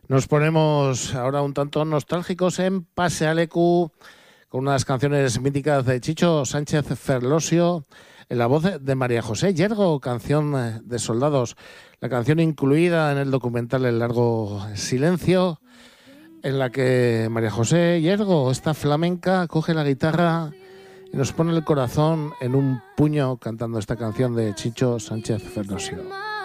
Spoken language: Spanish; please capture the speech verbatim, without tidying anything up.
Nos ponemos ahora un tanto nostálgicos en Pasealecu con unas canciones míticas de Chicho Sánchez Ferlosio en la voz de María José Yergo, canción de soldados, la canción incluida en el documental El largo silencio, en la que María José Yergo, esta flamenca, coge la guitarra y nos pone el corazón en un puño cantando esta canción de Chicho Sánchez Ferlosio.